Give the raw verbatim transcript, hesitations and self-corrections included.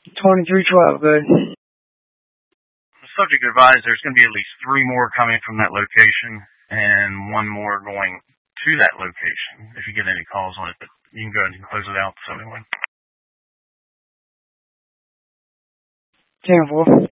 twenty-three twelve, good. Subject advised, there's going to be at least three more coming from that location and one more going to that location. If you get any calls on it, but you can go ahead and close it out. So anyway. ten four.